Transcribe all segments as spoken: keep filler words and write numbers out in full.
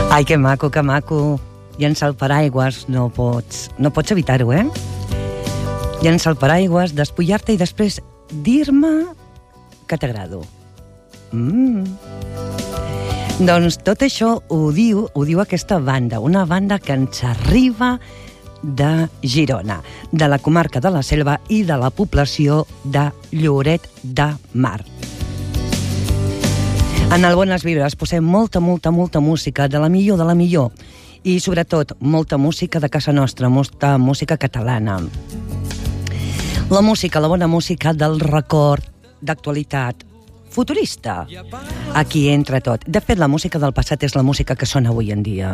Ai, que maco, que maco. Llençar el paraigües, no pots, no pots evitar-ho, eh? Llençar el paraigües, despullar-te i després dir-me que t'agrado. Mm. Doncs tot això ho diu, ho diu aquesta banda, una banda que ens arriba de Girona, de la comarca de la Selva i de la població de Lloret de Mar. En el Bones Vibres posem molta, molta, molta música, de la millor, de la millor, i sobretot molta música de casa nostra, molta música catalana. La música, la bona música del record, d'actualitat, futurista. Aquí entra tot. De fet, la música del passat és la música que sona avui en dia.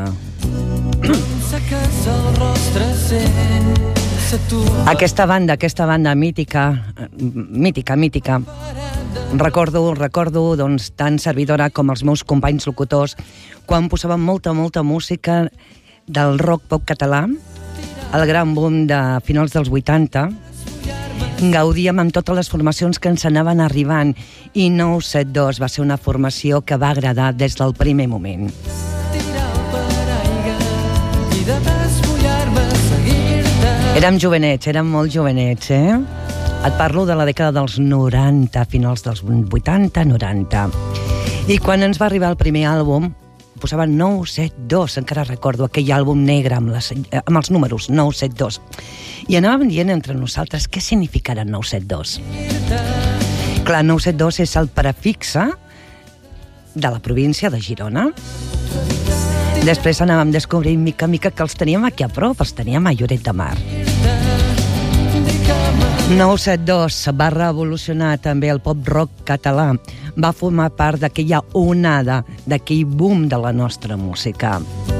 Aquesta banda, aquesta banda mítica, mítica, mítica, recordo, recordo, doncs, tant servidora com els meus companys locutors, quan posaven molta, molta música del rock pop català, el gran boom de finals dels vuitanta, gaudíem amb totes les formacions que ens anaven arribant i nou set dos va ser una formació que va agradar des del primer moment. Érem jovenets, érem molt jovenets, eh? Et parlo de la dècada dels noranta, finals dels vuitanta noranta. I quan ens va arribar el primer àlbum, posaven nou set dos, encara recordo aquell àlbum negre amb, les, amb els números, nou set dos. I anàvem dient entre nosaltres què significarà nou set dos. Clar, nou set dos és el prefixe de la província de Girona. Després anàvem descobrint mica mica que els teníem aquí a prop, els teníem a Lloret de Mar. nou set dos va revolucionar també el pop-rock català. Va formar part d'aquella onada, d'aquell boom de la nostra música.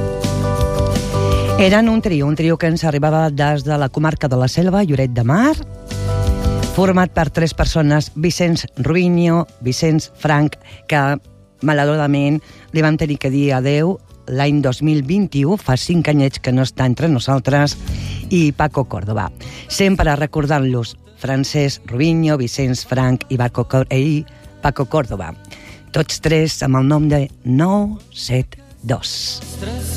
Eren un trio, un trio que ens arribava des de la comarca de la Selva, Lloret de Mar, format per tres persones, Vicenç Rubiño, Vicenç Frank, que malauradament li vam tenir que dir adeu l'any dos mil vint-i-u, fa cinc anyets que no està entre nosaltres, i Paco Córdoba. Sempre recordant-los, Francesc Rubiño, Vicenç Frank i Paco, i Paco Córdoba. Tots tres amb el nom de nou set dos.